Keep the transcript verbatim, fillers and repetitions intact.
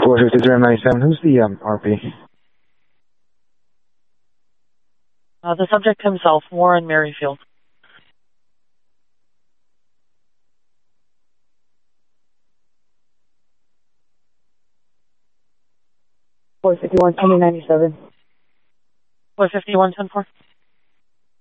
four fifty-three ninety-seven, who's the um, R P? Uh, the subject himself, Warren Merrifield. four fifty-one, twenty ninety-seven. four fifty-one, ten four.